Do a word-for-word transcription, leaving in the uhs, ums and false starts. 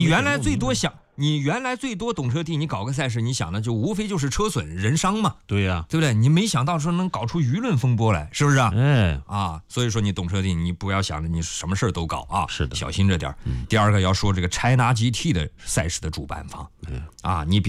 原来最多想，你原来最多懂车帝，你搞个赛事，你想的就无非就是车损人伤嘛。 对呀、啊， 对不对？你没想到说能搞出舆论风波来，是不是啊？ 哎， 啊，所以说你懂车帝，你不要想着你什么事都搞啊， 是的， 小心着点。 嗯、 第二个要说这个 China G T 的赛事的主办方， 嗯、 啊，你别。